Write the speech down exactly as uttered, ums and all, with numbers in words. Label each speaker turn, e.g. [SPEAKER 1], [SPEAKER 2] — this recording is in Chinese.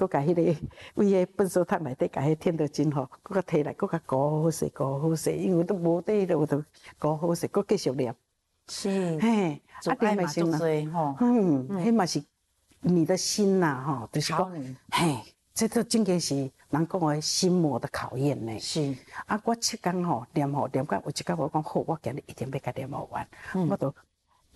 [SPEAKER 1] 佫甲迄个为迄粪扫桶内底甲迄天道金吼，佫甲摕来，佫甲搞好势，搞好势，因为都无底落，就搞好势，佫继续念。
[SPEAKER 2] 是，
[SPEAKER 1] 嘿，
[SPEAKER 2] 啊，爱嘛足多吼。
[SPEAKER 1] 嗯，迄嘛是你的心呐，吼，就是讲，嘿，这都真个是人讲的心魔的考验呢。
[SPEAKER 2] 是，
[SPEAKER 1] 啊，我七工吼念吼念到有一工我讲好，我今日一定要甲念好完，我都